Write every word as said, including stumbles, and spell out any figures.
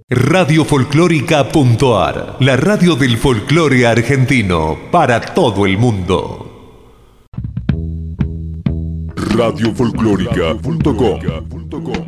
Radio Folclórica.ar, la radio del folclore argentino para todo el mundo. Radio Folclórica punto com